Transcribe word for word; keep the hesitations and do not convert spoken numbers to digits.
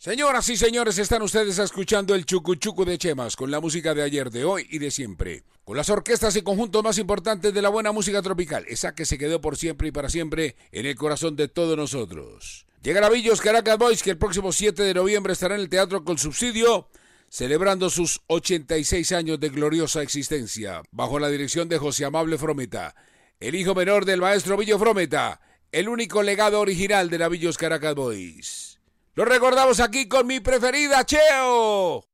Señoras y señores, están ustedes escuchando el Chucu Chucu de Chemas, con la música de ayer, de hoy y de siempre. Con las orquestas y conjuntos más importantes de la buena música tropical, esa que se quedó por siempre y para siempre en el corazón de todos nosotros. Llega Navillos Caracas Boys, que el próximo siete de noviembre estará en el Teatro Con Subsidio, celebrando sus ochenta y seis años de gloriosa existencia, bajo la dirección de José Amable Frometa, el hijo menor del maestro Villo Frometa, el único legado original de Navillos Caracas Boys. Lo recordamos aquí con mi preferida, Cheo.